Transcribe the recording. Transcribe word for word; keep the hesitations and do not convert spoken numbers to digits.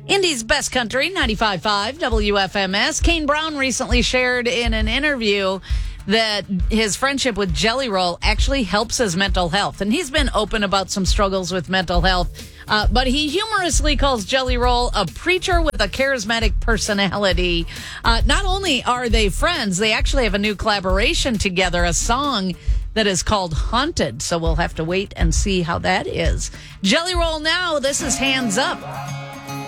Indy's Best Country, ninety-five point five W F M S. Kane Brown recently shared in an interview that his friendship with Jelly Roll actually helps his mental health. And he's been open about some struggles with mental health. Uh, but he humorously calls Jelly Roll a preacher with a charismatic personality. Uh, not only are they friends, they actually have a new collaboration together, a song that is called Haunted. So we'll have to wait and see how that is. Jelly Roll now, this is Hands Up.